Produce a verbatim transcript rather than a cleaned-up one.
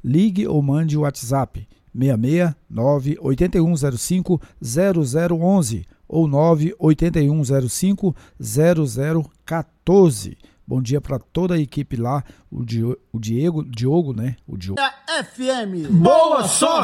ligue ou mande o WhatsApp seis seis nove oito um zero cinco zero zero um um ou nove oito um zero cinco zero zero um quatro. Bom dia para toda a equipe lá, o Diego, o Diogo, né? O Diogo. F M. Boa sorte!